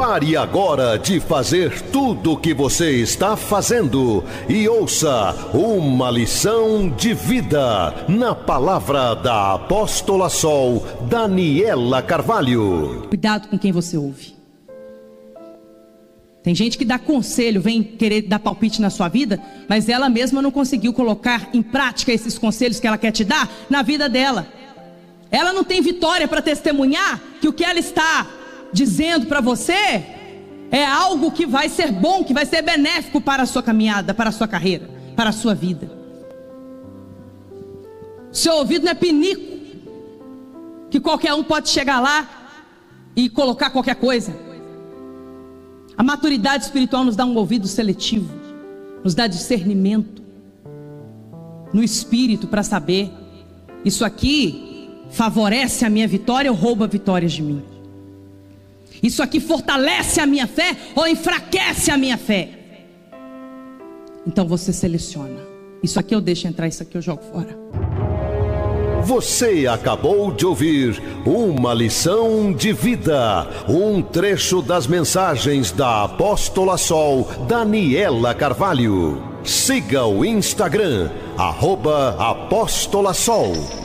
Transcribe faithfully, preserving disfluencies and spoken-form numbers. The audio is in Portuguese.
Pare agora de fazer tudo o que você está fazendo e ouça uma lição de vida na palavra da apóstola Sol, Daniela Carvalho. Cuidado com quem você ouve. Tem gente que dá conselho, vem querer dar palpite na sua vida, mas ela mesma não conseguiu colocar em prática esses conselhos que ela quer te dar na vida dela. Ela não tem vitória para testemunhar que o que ela está dizendo para você é algo que vai ser bom, que vai ser benéfico para a sua caminhada, para a sua carreira, para a sua vida. Seu ouvido não é pinico, que qualquer um pode chegar lá e colocar qualquer coisa. A maturidade espiritual nos dá um ouvido seletivo, nos dá discernimento no espírito para saber: isso aqui favorece a minha vitória ou rouba vitórias de mim? Isso aqui fortalece a minha fé ou enfraquece a minha fé? Então você seleciona. Isso aqui eu deixo entrar, isso aqui eu jogo fora. Você acabou de ouvir uma lição de vida, um trecho das mensagens da apóstola Sol, Daniela Carvalho. Siga o Instagram, arroba Apóstola Sol.